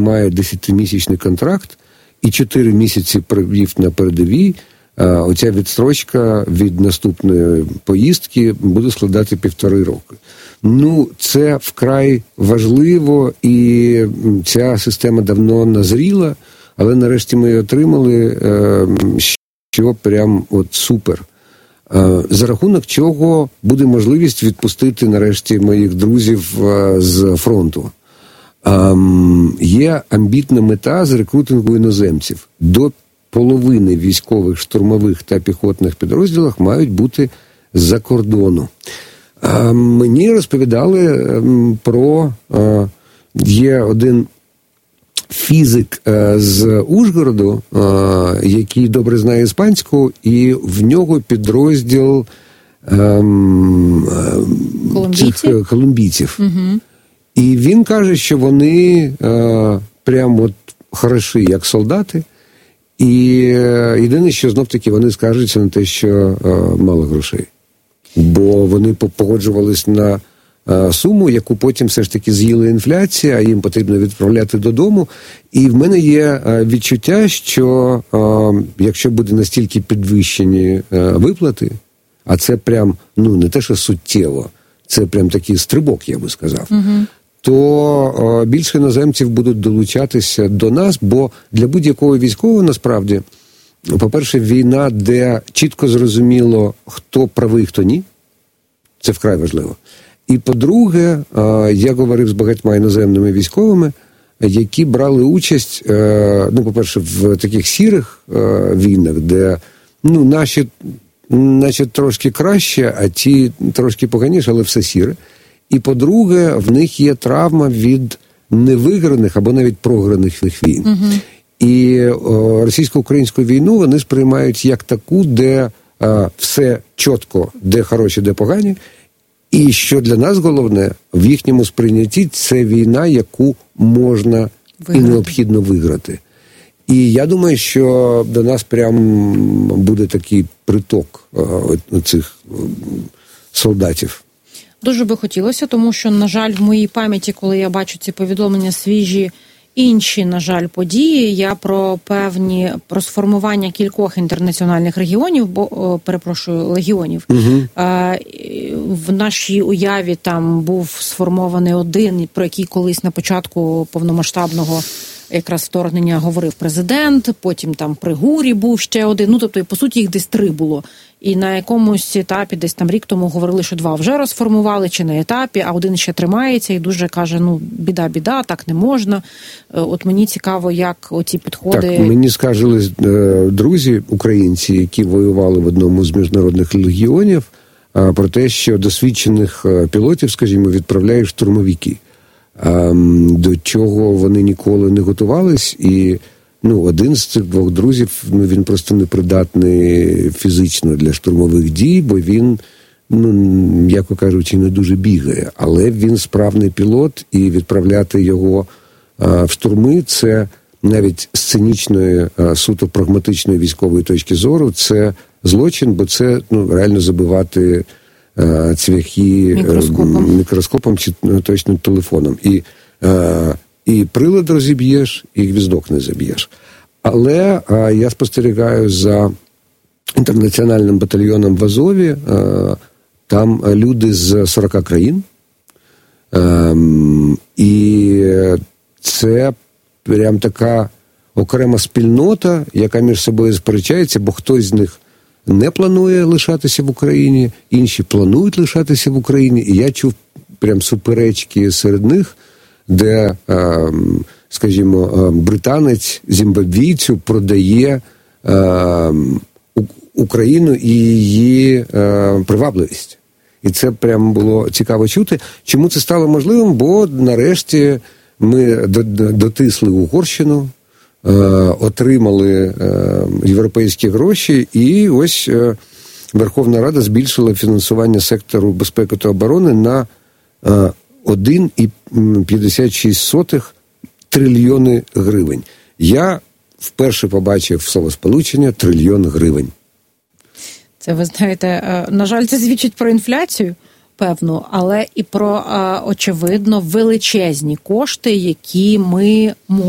має 10-місячний контракт і 4 місяці провів на передовій, оця відстрочка від наступної поїздки буде складати 1,5 роки. Ну, це вкрай важливо, і ця система давно назріла, але нарешті ми її отримали, що прям от супер. За рахунок чого буде можливість відпустити нарешті моїх друзів з фронту. Є амбітна мета з рекрутингу іноземців. До половини військових, штурмових та піхотних підрозділах мають бути з-за кордону. Мені розповідали про... Є один фізик з Ужгороду, який добре знає іспанську, і в нього підрозділ цих колумбійців. Угу. І він каже, що вони прямо от хороші, як солдати, і єдине, що знов-таки вони скаржаться на те, що мало грошей. Бо вони погоджувались на суму, яку потім все ж таки з'їла інфляція, а їм потрібно відправляти додому. І в мене є відчуття, що якщо буде настільки підвищені виплати, а це прям, ну, не те, що суттєво, це прям такий стрибок, я би сказав, то більше іноземців будуть долучатися до нас, бо для будь-якого військового, насправді, по-перше, війна, де чітко зрозуміло, хто правий, хто ні, це вкрай важливо. І, по-друге, я говорив з багатьма іноземними військовими, які брали участь, ну, по-перше, в таких сірих війнах, де, ну, наші, значить, трошки краще, а ті трошки поганіше, але все сіре. І, по-друге, в них є травма від невиграних або навіть програних війн. Угу. І російсько-українську війну вони сприймають як таку, де все чітко, де хороші, де погані. І що для нас головне, в їхньому сприйнятті це війна, яку можна і необхідно виграти. І я думаю, що до нас прям буде такий приток цих солдатів. Дуже би хотілося, тому що, на жаль, в моїй пам'яті, коли я бачу ці повідомлення свіжі, інші, на жаль, події, я про сформування кількох інтернаціональних регіонів, легіонів. Угу. В нашій уяві там був сформований один, про який колись на початку повномасштабного якраз вторгнення говорив президент, потім там при ГУРі був ще один, ну, тобто, по суті, їх десь 3 було. І на якомусь етапі, десь там рік тому, говорили, що 2 вже розформували, чи на етапі, а один ще тримається і дуже каже, ну, біда, так не можна. От мені цікаво, як оці підходи... Так, мені скаржились друзі, українці, які воювали в одному з міжнародних легіонів, про те, що досвідчених пілотів, скажімо, відправляють штурмовики. До чого вони ніколи не готувались, і, ну, один з цих 2 друзів, ну, він просто непридатний фізично для штурмових дій, бо він, ну, м'яко кажучи, не дуже бігає, але він справний пілот, і відправляти його в штурми, це навіть з цинічної, суто прагматичної військової точки зору, це злочин, бо це, ну, реально забивати цвяхи мікроскопом чи точно телефоном. І прилад розіб'єш, і гвіздок не заб'єш. Але я спостерігаю за інтернаціональним батальйоном в Азові. Там люди з 40 країн. І це прям така окрема спільнота, яка між собою сперечається, бо хтось з них не планує лишатися в Україні, інші планують лишатися в Україні. І я чув прям суперечки серед них, де, скажімо, британець зімбабвійцю продає Україну і її привабливість. І це прям було цікаво чути. Чому це стало можливим? Бо нарешті ми дотисли Угорщину, отримали європейські гроші, і ось Верховна Рада збільшила фінансування сектору безпеки та оборони на 1,56 трильйони гривень. Я вперше побачив словосполучення «трильйон гривень». Це, ви знаєте, на жаль, це свідчить про інфляцію, певно, але і про, очевидно, величезні кошти, які ми